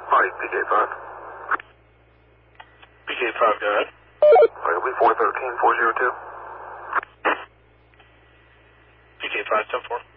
Hi, PK5. PK5, go ahead. Alright, it'll be 413-402. PK5, 10-4.